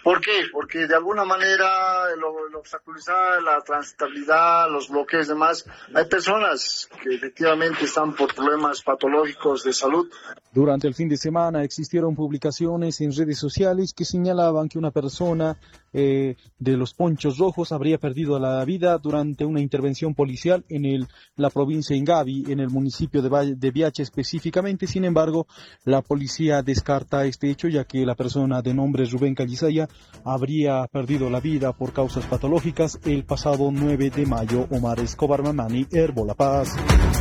¿Por qué? Porque de alguna manera el obstaculizar la transitabilidad, los bloqueos y demás, hay personas que efectivamente están por problemas patológicos de salud. Durante el fin de semana existieron publicaciones en redes sociales que señalaban que una persona de los ponchos rojos habría perdido la vida durante una intervención policial en la provincia de Ingavi, en el municipio de Viacha específicamente. Sin embargo, la policía descarta este hecho, ya que la persona de nombre Rubén Callisaya habría perdido la vida por causas patológicas el pasado 9 de mayo. Omar Escobar Mamani, Herbo La Paz.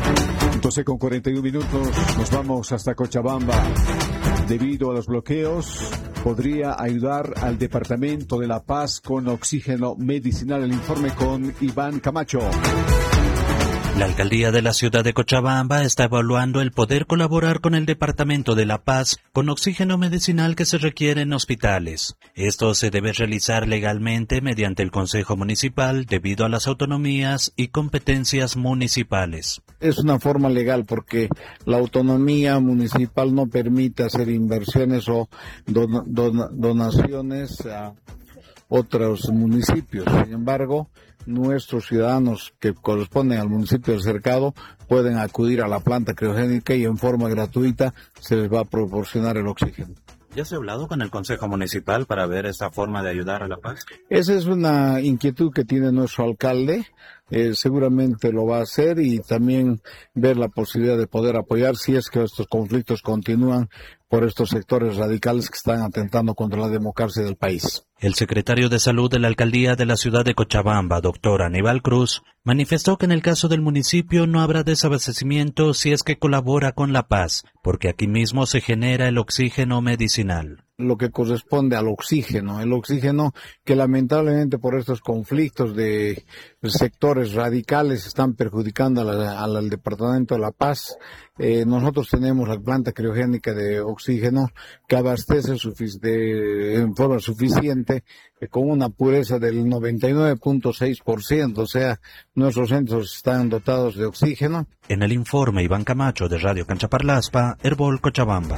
12:41 nos vamos hasta Cochabamba. Debido a los bloqueos, podría ayudar al Departamento de La Paz con oxígeno medicinal. El informe con Iván Camacho. La alcaldía de la ciudad de Cochabamba está evaluando el poder colaborar con el Departamento de La Paz con oxígeno medicinal que se requiere en hospitales. Esto se debe realizar legalmente mediante el Consejo Municipal debido a las autonomías y competencias municipales. Es una forma legal porque la autonomía municipal no permite hacer inversiones o donaciones a otros municipios. Sin embargo, nuestros ciudadanos que corresponden al municipio del cercado pueden acudir a la planta criogénica y en forma gratuita se les va a proporcionar el oxígeno. ¿Ya se ha hablado con el Consejo Municipal para ver esta forma de ayudar a La Paz? Esa es una inquietud que tiene nuestro alcalde. Seguramente lo va a hacer y también ver la posibilidad de poder apoyar si es que estos conflictos continúan por estos sectores radicales que están atentando contra la democracia del país. El secretario de Salud de la Alcaldía de la ciudad de Cochabamba, doctor Aníbal Cruz, manifestó que en el caso del municipio no habrá desabastecimiento si es que colabora con La Paz, porque aquí mismo se genera el oxígeno medicinal. Lo que corresponde al oxígeno, el oxígeno que lamentablemente por estos conflictos de sectores radicales están perjudicando al Departamento de La Paz. Nosotros tenemos la planta criogénica de oxígeno que abastece en forma suficiente con una pureza del 99.6%, o sea, nuestros centros están dotados de oxígeno. En el informe Iván Camacho de Radio Canchaparlaspa, Herbol Cochabamba.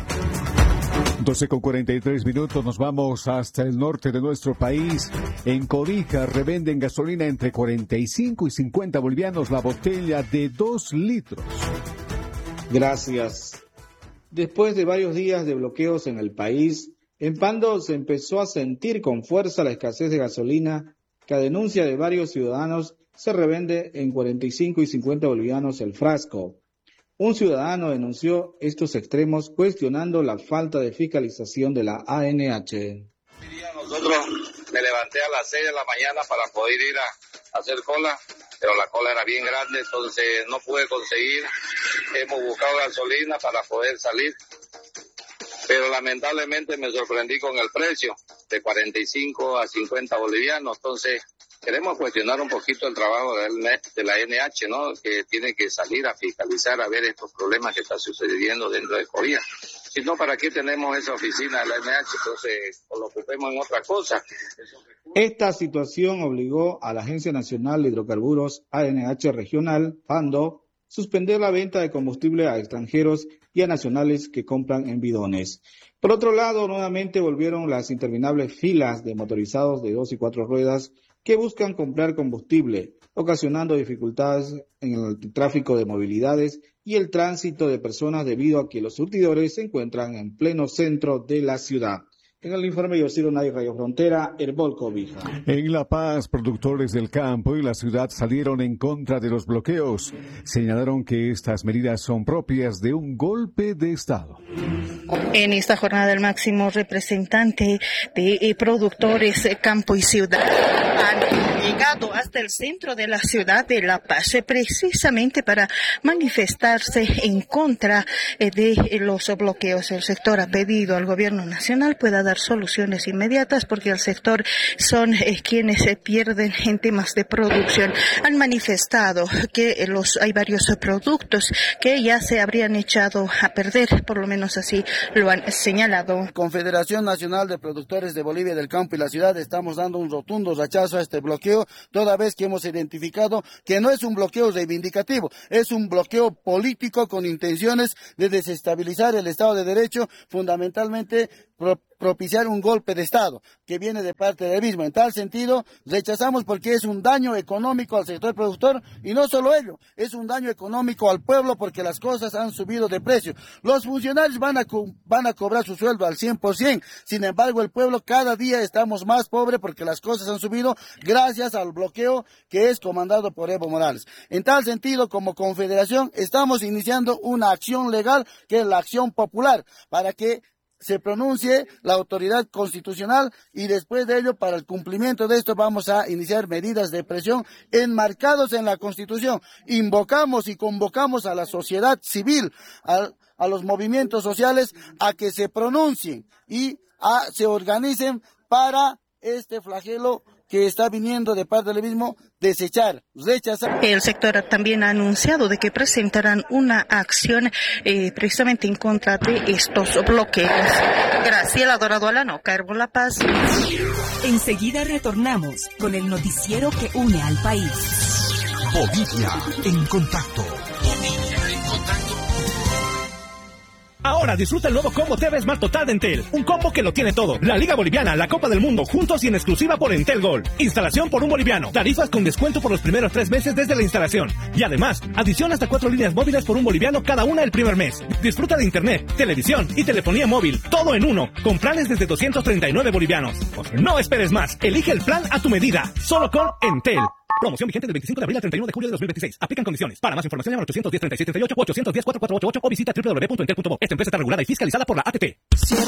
12:43 nos vamos hasta el norte de nuestro país. En Cobija revenden gasolina entre 45 y 50 bolivianos la botella de 2 litros. Gracias. Después de varios días de bloqueos en el país, en Pando se empezó a sentir con fuerza la escasez de gasolina que a denuncia de varios ciudadanos se revende en 45 y 50 bolivianos el frasco. Un ciudadano denunció estos extremos cuestionando la falta de fiscalización de la ANH. Nosotros me levanté a las 6 de la mañana para poder ir a hacer cola, pero la cola era bien grande, entonces no pude conseguir. Hemos buscado gasolina para poder salir, pero lamentablemente me sorprendí con el precio de 45 a 50 bolivianos, entonces queremos cuestionar un poquito el trabajo de la ANH, ¿no? Que tiene que salir a fiscalizar, a ver estos problemas que están sucediendo dentro de Corea. Si no, ¿para qué tenemos esa oficina de la ANH? Entonces, o lo ocupemos en otra cosa. Esta situación obligó a la Agencia Nacional de Hidrocarburos, ANH Regional, Pando, suspender la venta de combustible a extranjeros y a nacionales que compran en bidones. Por otro lado, nuevamente volvieron las interminables filas de motorizados de 2 y 4 ruedas que buscan comprar combustible, ocasionando dificultades en el tráfico de movilidades y el tránsito de personas debido a que los surtidores se encuentran en pleno centro de la ciudad. En el informe Yosiro Nay Radio Frontera, Herbol Cobija. En La Paz, productores del campo y la ciudad salieron en contra de los bloqueos. Señalaron que estas medidas son propias de un golpe de Estado. En esta jornada, el máximo representante de productores campo y ciudad han llegado hasta el centro de la ciudad de La Paz precisamente para manifestarse en contra de los bloqueos. El sector ha pedido al gobierno nacional pueda dar soluciones inmediatas porque el sector son quienes se pierden en temas de producción. Han manifestado que hay varios productos que ya se habrían echado a perder, por lo menos así lo han señalado. Confederación Nacional de Productores de Bolivia del Campo y la Ciudad estamos dando un rotundo rechazo a este bloqueo, toda vez que hemos identificado que no es un bloqueo reivindicativo, es un bloqueo político con intenciones de desestabilizar el Estado de Derecho, fundamentalmente propiciar un golpe de Estado que viene de parte del mismo. En tal sentido, rechazamos porque es un daño económico al sector productor y no solo ello, es un daño económico al pueblo porque las cosas han subido de precio. Los funcionarios van a cobrar su sueldo al 100%, sin embargo el pueblo cada día estamos más pobres porque las cosas han subido gracias al bloqueo que es comandado por Evo Morales. En tal sentido, como Confederación, estamos iniciando una acción legal que es la acción popular para que se pronuncie la autoridad constitucional y después de ello, para el cumplimiento de esto, vamos a iniciar medidas de presión enmarcados en la Constitución. Invocamos y convocamos a la sociedad civil, a los movimientos sociales, a que se pronuncien y se organicen para este flagelo que está viniendo de parte del mismo, desechar, rechazar. El sector también ha anunciado de que presentarán una acción precisamente en contra de estos bloqueos. Graciela Dorado Alano, Carbo La Paz. Enseguida retornamos con el noticiero que une al país. Bolivia en contacto. Ahora disfruta el nuevo combo TV Smart Total de Entel. Un combo que lo tiene todo. La Liga Boliviana, la Copa del Mundo, juntos y en exclusiva por Entel Gold. Instalación por $1. Tarifas con descuento por los primeros 3 meses desde la instalación. Y además, adición hasta 4 líneas móviles por $1 cada una el primer mes. Disfruta de internet, televisión y telefonía móvil. Todo en uno. Con planes desde 239 bolivianos. No esperes más. Elige el plan a tu medida. Solo con Entel. Promoción vigente del 25 de abril al 31 de julio de 2026. Aplican condiciones. Para más información llama al 810-3738 o 810-4488 o visita www.entel.bo. Esta empresa está regulada y fiscalizada por la ATT.